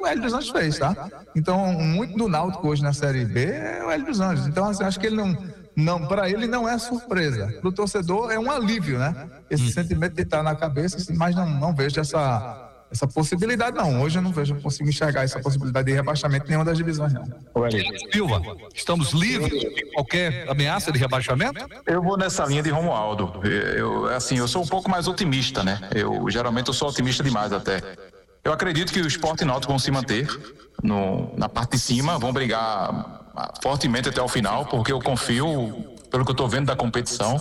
o Hélio dos Anjos fez, tá? Então, muito do Náutico hoje na Série B é o Hélio dos Anjos. Então, assim, acho que ele não, para ele não é surpresa. Para o torcedor é um alívio, né? Esse sentimento de estar na cabeça, mas não vejo essa possibilidade, não. Hoje eu não consigo enxergar essa possibilidade de rebaixamento em nenhuma das divisões, não. Silva, estamos livres de qualquer ameaça de rebaixamento? Eu vou nessa linha de Romualdo. Eu sou um pouco mais otimista, né? Geralmente eu sou otimista demais até. Eu acredito que o Sport e o Náutico vão se manter na parte de cima, vão brigar fortemente até o final, porque eu confio, pelo que eu estou vendo da competição.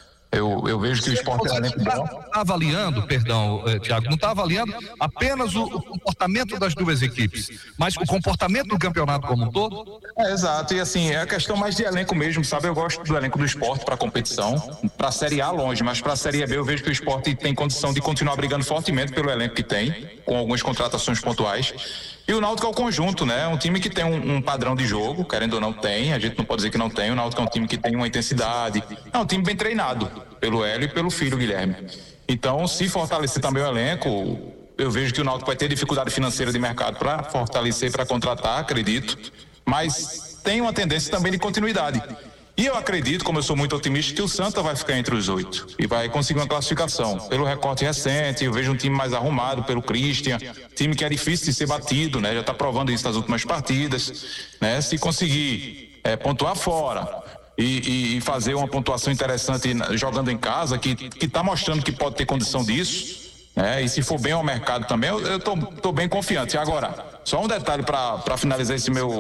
Eu vejo que o Sport é bom. Está avaliando, Thiago, não está avaliando apenas o comportamento das duas equipes, mas o comportamento do campeonato como um todo? Exato, e assim, é a questão mais de elenco mesmo, sabe? Eu gosto do elenco do Sport para a competição, para a Série A longe, mas para a Série B eu vejo que o Sport tem condição de continuar brigando fortemente pelo elenco que tem, com algumas contratações pontuais. E o Náutico é o conjunto, né? É um time que tem um padrão de jogo, querendo ou não tem, a gente não pode dizer que não tem. O Náutico é um time que tem uma intensidade, é um time bem treinado pelo Hélio e pelo filho Guilherme. Então, se fortalecer também o elenco, eu vejo que o Náutico vai ter dificuldade financeira de mercado para fortalecer, para contratar, acredito, mas tem uma tendência também de continuidade. E eu acredito, como eu sou muito otimista, que o Santa vai ficar entre os 8 e vai conseguir uma classificação. Pelo recorte recente, eu vejo um time mais arrumado pelo Christian, time que é difícil de ser batido, né? Já está provando isso nas últimas partidas, né? Se conseguir pontuar fora e fazer uma pontuação interessante jogando em casa, que está mostrando que pode ter condição disso, né? E se for bem ao mercado também, eu tô bem confiante. Agora, só um detalhe para finalizar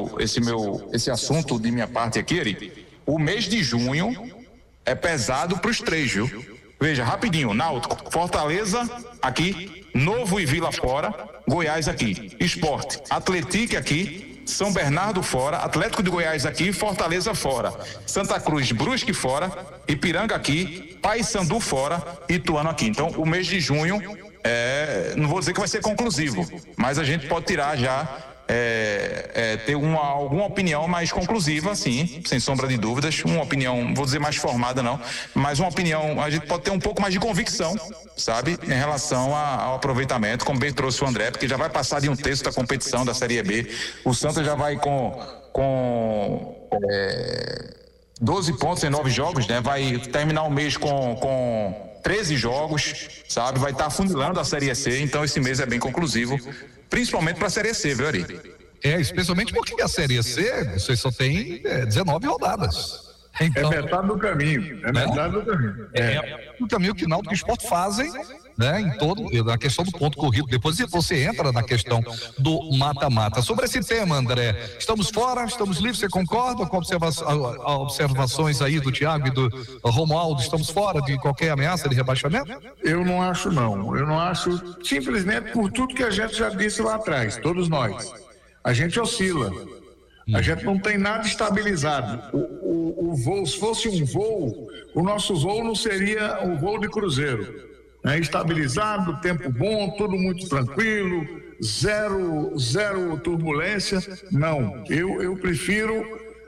esse assunto de minha parte aqui, Eri. O mês de junho é pesado para os três, viu? Veja, rapidinho, Náutico, Fortaleza aqui, Novo e Vila fora, Goiás aqui, Sport, Atlético aqui, São Bernardo fora, Atlético de Goiás aqui, Fortaleza fora, Santa Cruz, Brusque fora, Ipiranga aqui, Paysandu fora e Ituano aqui. Então, o mês de junho, não vou dizer que vai ser conclusivo, mas a gente pode tirar já ter alguma opinião mais conclusiva, sim, sem sombra de dúvidas, uma opinião, vou dizer mais formada não, mas uma opinião, a gente pode ter um pouco mais de convicção, sabe, em relação ao aproveitamento, como bem trouxe o André, porque já vai passar de 1/3 da competição da Série B, o Santa já vai com 12 pontos em 9 jogos, né, vai terminar o mês com 13 jogos, sabe, vai estar afunilando a Série C, então esse mês é bem conclusivo, principalmente para a Série C, viu, Ari? Especialmente porque a Série C, você só tem 19 rodadas. Então, é metade do caminho. Metade do caminho. É o caminho que o Náutico e o Sport fazem, né, na questão do ponto corrido. Depois você entra na questão do mata-mata. Sobre esse tema, André, estamos fora, estamos livres, você concorda com observações aí do Thiago e do Romualdo? Estamos fora de qualquer ameaça de rebaixamento? Eu não acho, não. Eu não acho, simplesmente por tudo que a gente já disse lá atrás, todos nós. A gente oscila. A gente não tem nada estabilizado. O voo, se fosse um voo, o nosso voo não seria um voo de cruzeiro. Estabilizado, tempo bom, tudo muito tranquilo, zero turbulência. Não, eu prefiro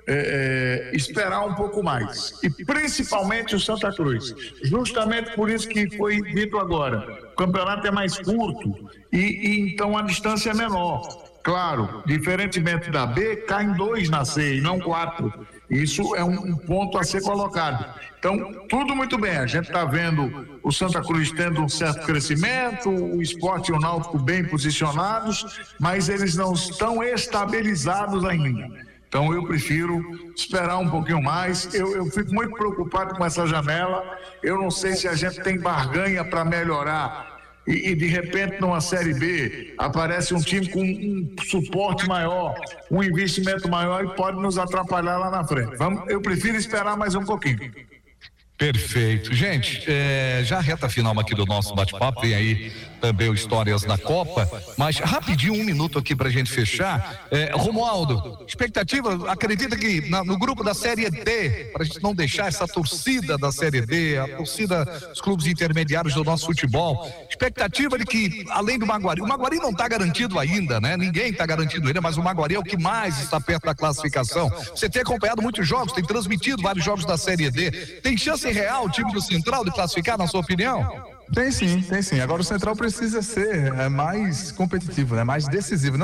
esperar um pouco mais. E principalmente o Santa Cruz. Justamente por isso que foi dito agora. O campeonato é mais curto e então a distância é menor. Claro, diferentemente da B, caem 2 na C e não 4. Isso é um ponto a ser colocado. Então, tudo muito bem. A gente está vendo o Santa Cruz tendo um certo crescimento, o Sport e o Náutico bem posicionados, mas eles não estão estabilizados ainda. Então, eu prefiro esperar um pouquinho mais. Eu fico muito preocupado com essa janela. Eu não sei se a gente tem barganha para melhorar. E de repente numa Série B aparece um time com um suporte maior, um investimento maior e pode nos atrapalhar lá na frente. Eu prefiro esperar mais um pouquinho. Perfeito. Gente, já reta final aqui do nosso bate-papo, tem aí também o Histórias da Copa, mas rapidinho, 1 minuto aqui pra gente fechar. Romualdo, expectativa, acredita que no grupo da Série D, pra gente não deixar essa torcida da Série D, a torcida dos clubes intermediários do nosso futebol, expectativa de que, além do Maguari, o Maguari não tá garantido ainda, né? Ninguém tá garantido ainda, mas o Maguari é o que mais está perto da classificação. Você tem acompanhado muitos jogos, tem transmitido vários jogos da Série D, tem chance real o time do Central de classificar, na sua opinião? Tem sim. Agora o Central precisa ser mais competitivo, né? Mais decisivo.